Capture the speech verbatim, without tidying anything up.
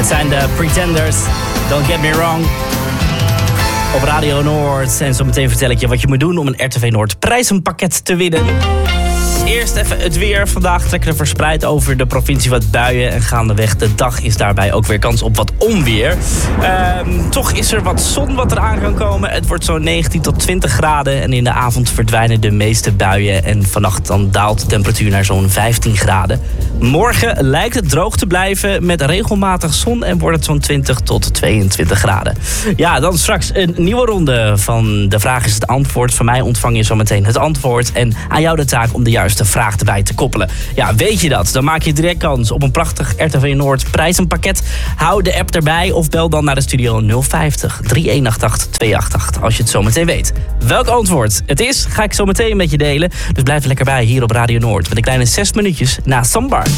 Het zijn de Pretenders, don't get me wrong. Op Radio Noord. En zo meteen vertel ik je wat je moet doen om een R T V Noord prijzenpakket te winnen. Eerst even het weer. Vandaag trekken we verspreid over de provincie wat buien. En gaandeweg de dag is daarbij ook weer kans op wat onweer. Ehm, toch is er wat zon wat eraan kan komen. Het wordt zo'n negentien tot twintig graden. En in de avond verdwijnen de meeste buien. En vannacht dan daalt de temperatuur naar zo'n vijftien graden. Morgen lijkt het droog te blijven met regelmatig zon. En wordt het zo'n twintig tot tweeëntwintig graden. Ja, dan straks een nieuwe ronde van De Vraag is het Antwoord. Van mij ontvang je zo meteen het antwoord. En aan jou de taak om de juiste vraag erbij te koppelen. Ja, weet je dat? Dan maak je direct kans op een prachtig R T V Noord prijzenpakket. Hou de app erbij of bel dan naar de studio nul vijftig, drie een acht acht, twee acht acht als je het zo meteen weet. Welk antwoord het is, ga ik zo meteen met je delen. Dus blijf lekker bij hier op Radio Noord met een kleine zes minuutjes na Sambar.